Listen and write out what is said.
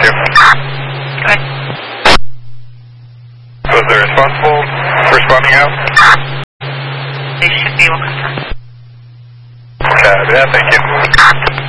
Thank you. Good. Was there responsible responding out? They should be able to confirm. Yeah, thank you.